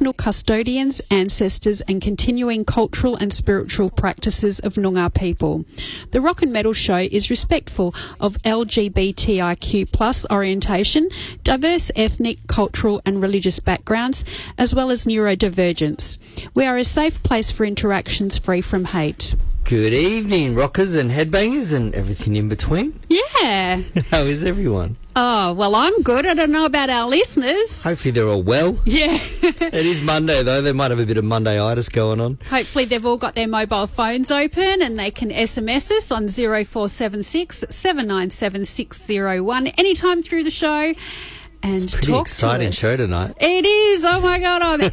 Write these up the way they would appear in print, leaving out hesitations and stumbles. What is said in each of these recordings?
traditional custodians, ancestors and continuing cultural and spiritual practices of Noongar people. The Rock and Metal Show is respectful of LGBTIQ+ orientation, diverse ethnic, cultural and religious backgrounds, as well as neurodivergence. We are a safe place for interactions free from hate. Good evening, rockers and headbangers and everything in between. Yeah. How is everyone? Oh, well, I'm good. I don't know about our listeners. Hopefully they're all well. Yeah. It is Monday, though. They might have a bit of Monday-itis going on. Hopefully they've all got their mobile phones open and they can SMS us on 0476 797 601 anytime through the show. And it's a pretty exciting show tonight. It is. Oh, my God, I'm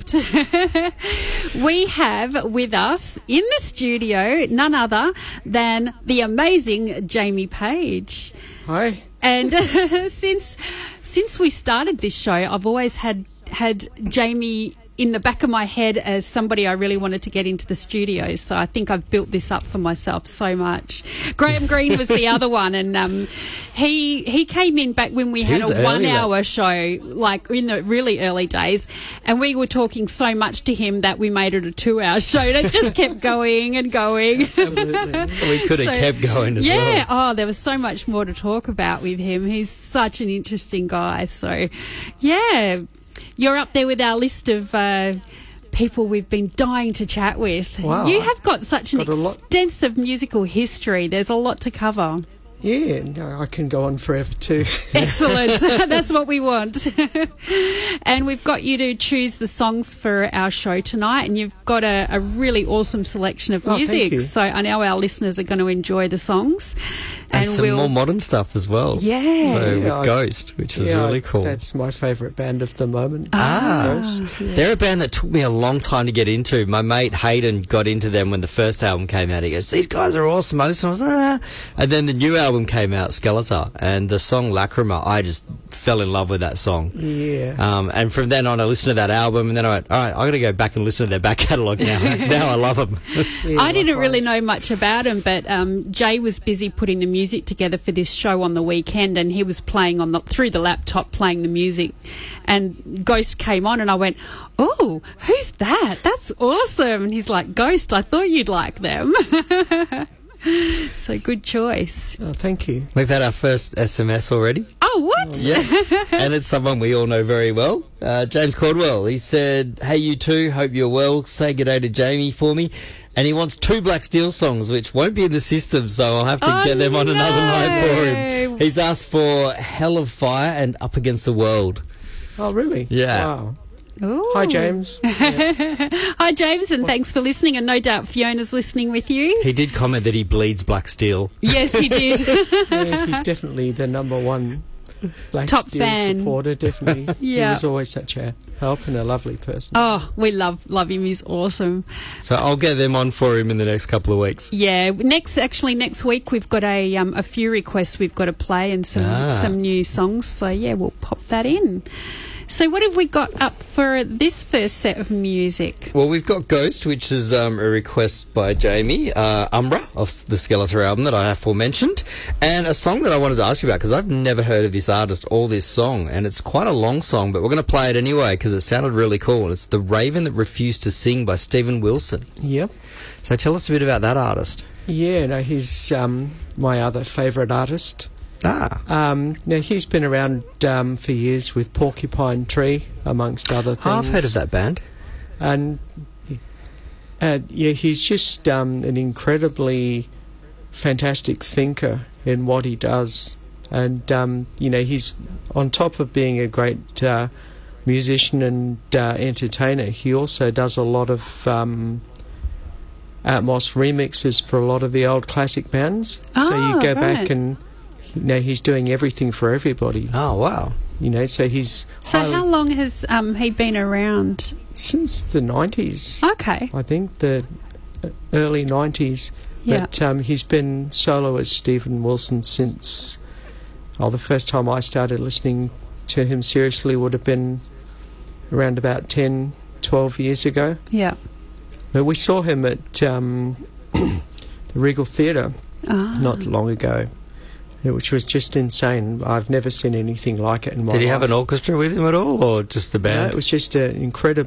amped. We have with us in the studio none other than the amazing Jamie Page. Hi. And since we started this show, I've always had Jamie in the back of my head as somebody I really wanted to get into the studio. So I think I've built this up for myself so much. Graham Greene was the other one, and he came in back when we had a 1 hour show, like in the really early days, and we were talking so much to him that we made it a 2 hour show. And it just kept going and going. Absolutely. We could have kept going as well. Yeah, oh, there was so much more to talk about with him. He's such an interesting guy. So, yeah. You're up there with our list of people we've been dying to chat with. Wow. You have got such an extensive musical history. There's a lot to cover. Yeah, no, I can go on forever too. Excellent. That's what we want. And we've got you to choose the songs for our show tonight, and you've got a really awesome selection of music. Thank you. So I know our listeners are going to enjoy the songs. And some more modern stuff as well. Yeah. So with Ghost, which is really cool. That's my favourite band of the moment. Ghost. Yeah. They're a band that took me a long time to get into. My mate Hayden got into them when the first album came out. He goes, "These guys are awesome." I listened, and then the new album came out, Skeletor, and the song Lacrima, I just fell in love with that song. Yeah. And from then on, I listened to that album, and then I went, all right, I'm going to go back and listen to their back catalogue now. Now I love them. Yeah, I didn't really know much about him, but Jay was busy putting the music together for this show on the weekend, and he was playing through the laptop, playing the music, and Ghost came on, and I went, "Oh, who's that? That's awesome!" And he's like, "Ghost, I thought you'd like them." So good choice. Oh, thank you. We've had our first SMS already. Oh, what? Yeah, and it's someone we all know very well. James Caldwell. He said, "Hey, you two, hope you're well. Say good day to Jamie for me." And he wants 2 Black Steel songs, which won't be in the system, so I'll have to get them on another night for him. He's asked for Hell of Fire and Up Against the World. Oh, really? Yeah. Wow. Ooh. Hi, James. Yeah. Hi, James, and thanks for listening. And no doubt Fiona's listening with you. He did comment that he bleeds Black Steel. Yes, he did. Yeah, he's definitely the number one Black Top Steel fan. supporter, definitely. Yeah. He was always such a help and a lovely person. Oh, we love him. He's awesome. So I'll get them on for him in the next couple of weeks. Yeah, next week we've got a few requests we've got to play and some new songs. So yeah, we'll pop that in. So what have we got up for this first set of music? Well, we've got Ghost, which is a request by Jamie, Umbra, of the Skeletor album that I aforementioned, and a song that I wanted to ask you about, because I've never heard of this artist or this song, and it's quite a long song, but we're going to play it anyway, because it sounded really cool. It's The Raven That Refused to Sing by Steven Wilson. Yep. So tell us a bit about that artist. Yeah, no, he's my other favourite artist. Now he's been around for years with Porcupine Tree, amongst other things. I've heard of that band. And yeah, he's just an incredibly fantastic thinker in what he does. And he's on top of being a great musician and entertainer. He also does a lot of Atmos remixes for a lot of the old classic bands. So you go back and he's doing everything for everybody. Oh, wow. So he's... So how long has he been around? Since the 90s. Okay. I think the early 90s. Yeah. But he's been solo as Steven Wilson since... the first time I started listening to him seriously would have been around about 10, 12 years ago. Yeah. But we saw him at the Regal Theatre not long ago. Which was just insane. I've never seen anything like it in my life. Did he have an orchestra with him at all, or just the band? No, it was just an incredible